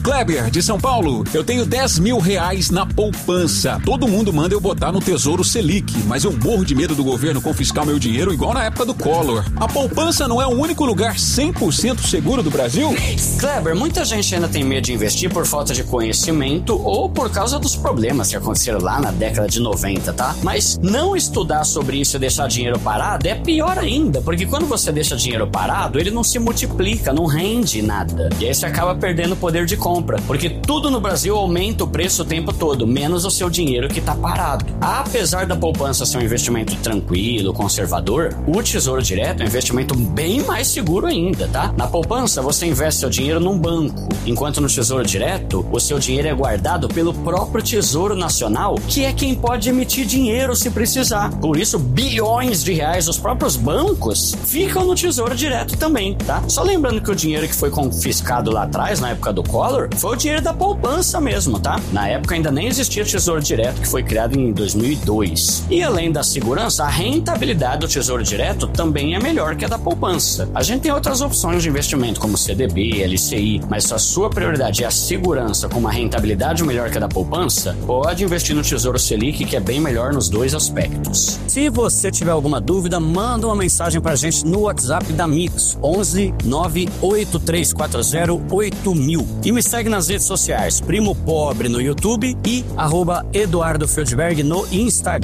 Kleber, de São Paulo, eu tenho 10 mil reais na poupança. Todo mundo manda eu botar no Tesouro Selic, mas eu morro de medo do governo confiscar meu dinheiro igual na época do Collor. A poupança não é o único lugar 100% seguro do Brasil? Kleber, muita gente ainda tem medo de investir por falta de conhecimento ou por causa dos problemas que aconteceram lá na década de 90, tá? Mas não estudar sobre isso e deixar dinheiro parado é pior ainda, porque quando você deixa dinheiro parado, ele não se multiplica, não rende nada. E aí você acaba perdendo o poder de compra, porque tudo no Brasil aumenta o preço o tempo todo, menos o seu dinheiro que tá parado. Apesar da poupança ser um investimento tranquilo, conservador, o Tesouro Direto é um investimento bem mais seguro ainda, tá? Na poupança, você investe seu dinheiro num banco, enquanto no Tesouro Direto, o seu dinheiro é guardado pelo próprio Tesouro Nacional, que é quem pode emitir dinheiro se precisar. Por isso, bilhões de reais dos próprios bancos ficam no Tesouro Direto também, tá? Só lembrando que o dinheiro que foi confiscado lá atrás, na época do Collor, foi o dinheiro da poupança mesmo, tá? Na época ainda nem existia Tesouro Direto, que foi criado em 2002. E além da segurança, a rentabilidade do Tesouro Direto também é melhor que a da poupança. A gente tem outras opções de investimento, como CDB, LCI, mas se a sua prioridade é a segurança com uma rentabilidade melhor que a da poupança, pode investir no Tesouro Selic, que é bem melhor nos dois aspectos. Se você tiver alguma dúvida, manda uma mensagem pra gente no WhatsApp da Mix, 11 98340 8000. E me segue nas redes sociais, Primo Pobre no YouTube e @Eduardo Feldberg no Instagram.